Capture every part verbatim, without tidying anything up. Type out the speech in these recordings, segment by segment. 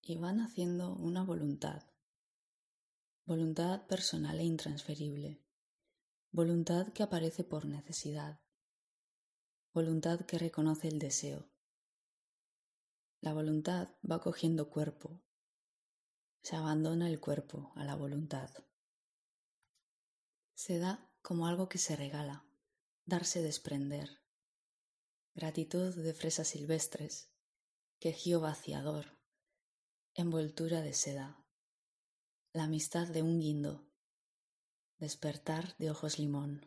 y van haciendo una voluntad, voluntad personal e intransferible, voluntad que aparece por necesidad, voluntad que reconoce el deseo. La voluntad va cogiendo cuerpo, se abandona el cuerpo a la voluntad. Se da como algo que se regala, darse desprender. Gratitud de fresas silvestres, quejío vaciador, envoltura de seda, la amistad de un guindo, despertar de ojos limón.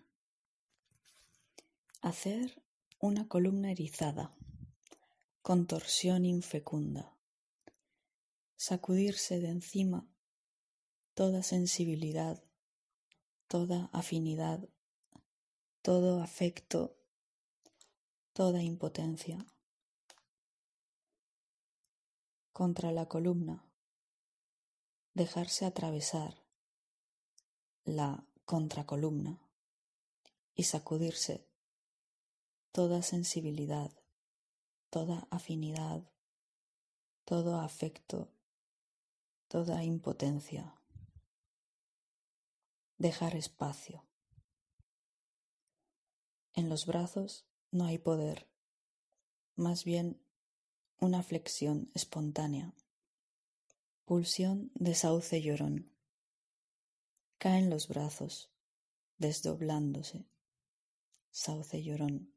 Hacer una columna erizada, contorsión infecunda, sacudirse de encima toda sensibilidad, toda afinidad, todo afecto, toda impotencia. Contra la columna, dejarse atravesar la contracolumna y sacudirse toda sensibilidad, toda afinidad, todo afecto, toda impotencia. Dejar espacio. En los brazos no hay poder, más bien una flexión espontánea, pulsión de sauce llorón. Caen los brazos, desdoblándose, sauce llorón.